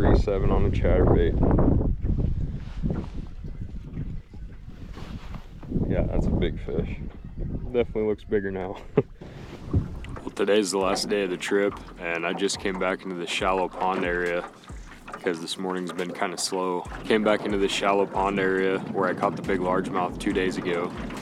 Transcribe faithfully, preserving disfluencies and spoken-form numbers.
three seven on a chatterbait. Yeah, that's a big fish. Definitely looks bigger now. Well, today's the last day of the trip, and I just came back into the shallow pond area because this morning's been kind of slow. Came back into the shallow pond area where I caught the big largemouth two days ago.